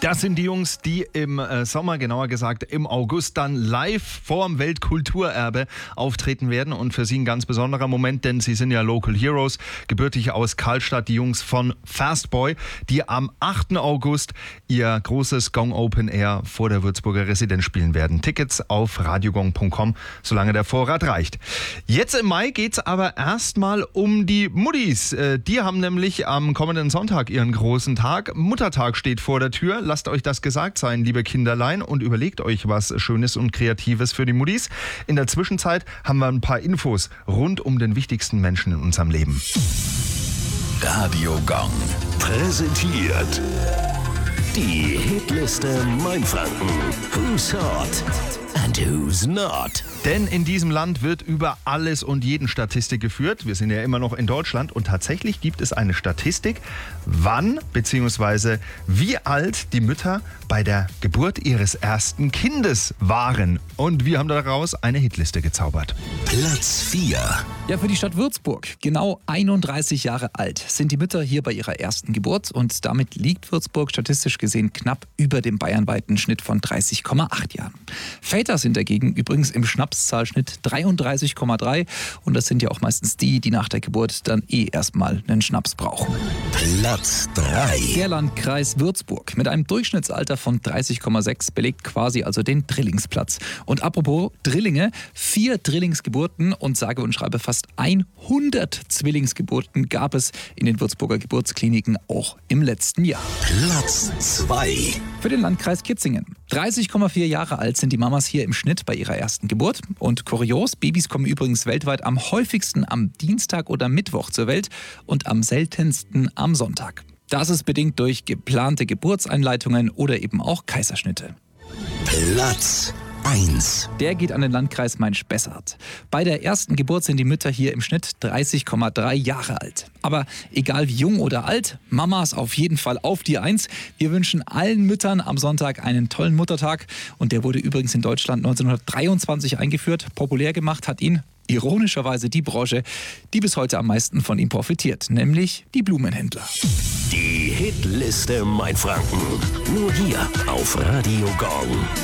Das sind die Jungs, die im Sommer, genauer gesagt im August, dann live vorm Weltkulturerbe auftreten werden. Und für sie ein ganz besonderer Moment, denn sie sind ja Local Heroes, gebürtig aus Karlstadt, die Jungs von Fastboy, die am 8. August ihr großes Gong Open Air vor der Würzburger Residenz spielen werden. Tickets auf radiogong.com, solange der Vorrat reicht. Jetzt im Mai geht's aber erstmal um die Muttis. Die haben nämlich am kommenden Sonntag ihren großen Tag. Muttertag steht vor der Tür. Lasst euch das gesagt sein, liebe Kinderlein, und überlegt euch was Schönes und Kreatives für die Muttis. In der Zwischenzeit haben wir ein paar Infos rund um den wichtigsten Menschen in unserem Leben. Radio Gong präsentiert die Hitliste Mainfranken. Who's hot and who's not? Denn in diesem Land wird über alles und jeden Statistik geführt. Wir sind ja immer noch in Deutschland und tatsächlich gibt es eine Statistik, wann bzw. wie alt die Mütter bei der Geburt ihres ersten Kindes waren. Und wir haben daraus eine Hitliste gezaubert. Platz 4. Ja, für die Stadt Würzburg. Genau 31 Jahre alt sind die Mütter hier bei ihrer ersten Geburt und damit liegt Würzburg statistisch gesehen knapp über dem bayernweiten Schnitt von 30,8 Jahren. Väter sind dagegen übrigens im Schnapszahlschnitt 33,3 und das sind ja auch meistens die, die nach der Geburt dann erstmal einen Schnaps brauchen. Platz 3. Der Landkreis Würzburg mit einem Durchschnittsalter von 30,6 belegt quasi also den Drillingsplatz. Und apropos Drillinge, 4 Drillingsgeburten und sage und schreibe fast 100 Zwillingsgeburten gab es in den Würzburger Geburtskliniken auch im letzten Jahr. Platz 2. Für den Landkreis Kitzingen. 30,4 Jahre alt sind die Mamas hier im Schnitt bei ihrer ersten Geburt. Und kurios, Babys kommen übrigens weltweit am häufigsten am Dienstag oder Mittwoch zur Welt und am seltensten am Sonntag. Das ist bedingt durch geplante Geburtseinleitungen oder eben auch Kaiserschnitte. Platz 1. Der geht an den Landkreis Main-Spessart. Bei der ersten Geburt sind die Mütter hier im Schnitt 30,3 Jahre alt. Aber egal wie jung oder alt, Mamas auf jeden Fall auf die 1. Wir wünschen allen Müttern am Sonntag einen tollen Muttertag. Und der wurde übrigens in Deutschland 1923 eingeführt. Populär gemacht hat ihn ironischerweise die Branche, die bis heute am meisten von ihm profitiert, nämlich die Blumenhändler. Die Hitliste Mainfranken. Nur hier auf Radio Gong.